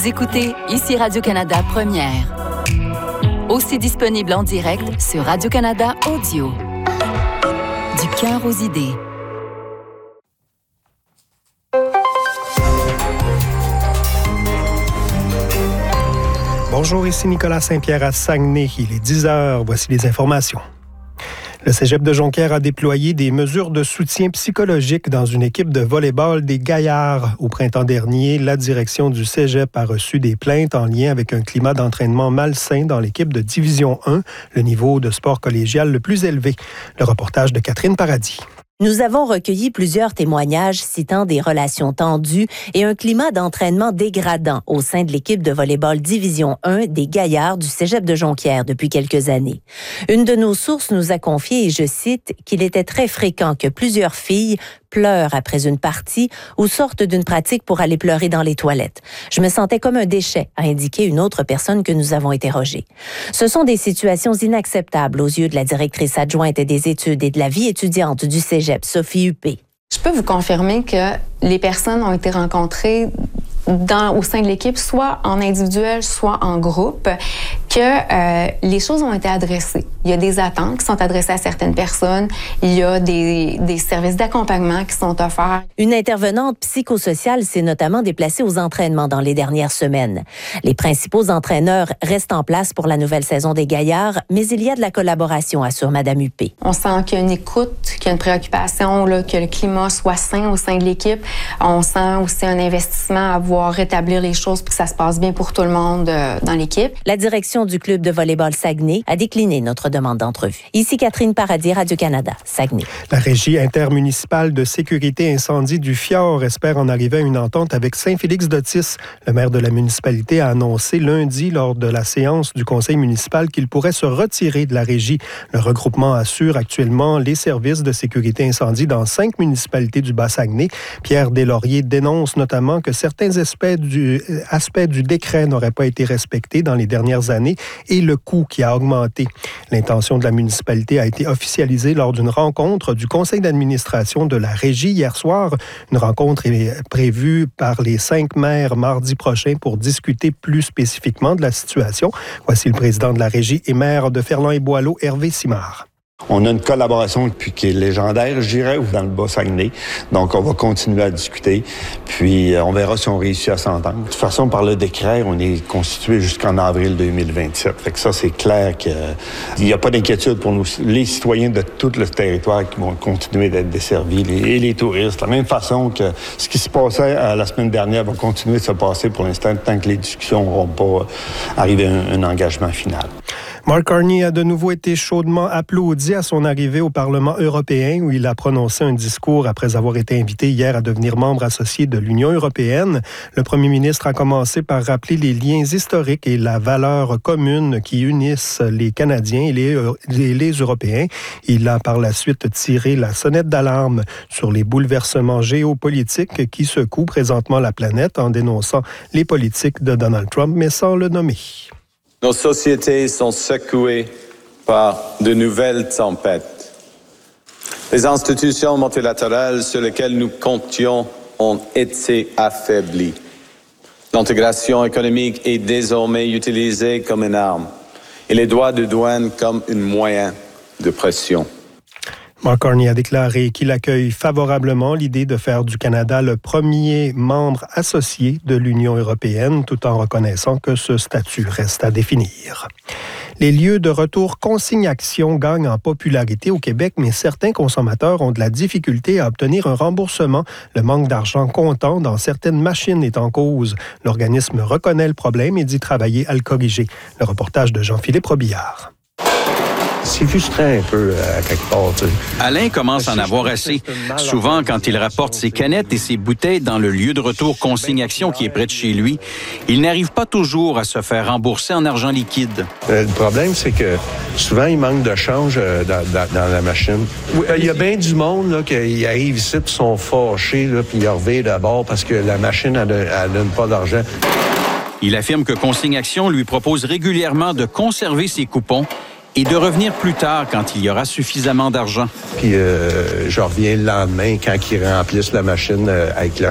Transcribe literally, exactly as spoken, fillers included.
Vous écoutez ici Radio-Canada Première. Aussi disponible en direct sur Radio-Canada Audio. Du cœur aux idées. Bonjour, ici Nicolas Saint-Pierre à Saguenay. Il est dix heures. Voici les informations. Le Cégep de Jonquière a déployé des mesures de soutien psychologique dans une équipe de volley-ball des Gaillards. Au printemps dernier, la direction du Cégep a reçu des plaintes en lien avec un climat d'entraînement malsain dans l'équipe de Division un, le niveau de sport collégial le plus élevé. Le reportage de Catherine Paradis. Nous avons recueilli plusieurs témoignages citant des relations tendues et un climat d'entraînement dégradant au sein de l'équipe de volley-ball Division un des Gaillards du Cégep de Jonquière depuis quelques années. Une de nos sources nous a confié, et je cite, qu'il était très fréquent que plusieurs filles pleurent après une partie ou sortent d'une pratique pour aller pleurer dans les toilettes. Je me sentais comme un déchet, a indiqué une autre personne que nous avons interrogée. Ce sont des situations inacceptables aux yeux de la directrice adjointe des études et de la vie étudiante du Cégep, Sophie Huppé. Je peux vous confirmer que les personnes ont été rencontrées dans, au sein de l'équipe, soit en individuel, soit en groupe, que euh, les choses ont été adressées. Il y a des attentes qui sont adressées à certaines personnes. Il y a des, des services d'accompagnement qui sont offerts. Une intervenante psychosociale s'est notamment déplacée aux entraînements dans les dernières semaines. Les principaux entraîneurs restent en place pour la nouvelle saison des Gaillards, mais il y a de la collaboration, assure Mme Huppé. On sent qu'il y a une écoute, qu'il y a une préoccupation, là, que le climat soit sain au sein de l'équipe. On sent aussi un investissement à voir rétablir les choses puis que ça se passe bien pour tout le monde euh, dans l'équipe. La direction du club de volley-ball Saguenay a décliné notre demande d'entrevue. Ici Catherine Paradis, Radio-Canada, Saguenay. La Régie intermunicipale de sécurité incendie du Fjord espère en arriver à une entente avec Saint-Félix-d'Otis. Le maire de la municipalité a annoncé lundi lors de la séance du conseil municipal qu'il pourrait se retirer de la régie. Le regroupement assure actuellement les services de sécurité incendie dans cinq municipalités du Bas-Saguenay. Pierre Deslauriers dénonce notamment que certains aspects du, aspects du décret n'auraient pas été respectés dans les dernières années et le coût qui a augmenté. L'intention de la municipalité a été officialisée lors d'une rencontre du conseil d'administration de la régie hier soir. Une rencontre est prévue par les cinq maires mardi prochain pour discuter plus spécifiquement de la situation. Voici le président de la régie et maire de Ferland-et-Boileau, Hervé Simard. On a une collaboration depuis qui est légendaire, je dirais, dans le Bas-Saguenay. Donc, on va continuer à discuter. Puis, on verra si on réussit à s'entendre. De toute façon, par le décret, on est constitué jusqu'en avril deux mille vingt-sept. Fait que ça, c'est clair qu'il n'y a pas d'inquiétude pour nous, les citoyens de tout le territoire qui vont continuer d'être desservis, les, et les touristes. De la même façon que ce qui se passait la semaine dernière va continuer de se passer pour l'instant, tant que les discussions n'auront pas arrivé à un, un engagement final. Mark Carney a de nouveau été chaudement applaudi à son arrivée au Parlement européen où il a prononcé un discours après avoir été invité hier à devenir membre associé de l'Union européenne. Le premier ministre a commencé par rappeler les liens historiques et la valeur commune qui unissent les Canadiens et les, et les Européens. Il a par la suite tiré la sonnette d'alarme sur les bouleversements géopolitiques qui secouent présentement la planète en dénonçant les politiques de Donald Trump, mais sans le nommer. Nos sociétés sont secouées par de nouvelles tempêtes. Les institutions multilatérales sur lesquelles nous comptions ont été affaiblies. L'intégration économique est désormais utilisée comme une arme et les droits de douane comme un moyen de pression. Mark Carney a déclaré qu'il accueille favorablement l'idée de faire du Canada le premier membre associé de l'Union européenne, tout en reconnaissant que ce statut reste à définir. Les lieux de retour consigne-action gagnent en popularité au Québec, mais certains consommateurs ont de la difficulté à obtenir un remboursement. Le manque d'argent comptant dans certaines machines est en cause. L'organisme reconnaît le problème et dit travailler à le corriger. Le reportage de Jean-Philippe Robillard. C'est frustrant un peu à quelque part. Tu sais. Alain commence à en avoir assez. Souvent, quand il rapporte ses canettes et ses bouteilles dans le lieu de retour consigne-action qui est près de chez lui, il n'arrive pas toujours à se faire rembourser en argent liquide. Euh, le problème, c'est que souvent, il manque de change euh, dans, dans, dans la machine. Oui, il y a bien du monde là, qui arrive ici et sont fâchés, là, puis ils reviennent d'abord parce que la machine, elle ne donne pas d'argent. Il affirme que Consigne-Action lui propose régulièrement de conserver ses coupons et de revenir plus tard quand il y aura suffisamment d'argent. Puis euh, je reviens le lendemain quand ils remplissent la machine euh, avec la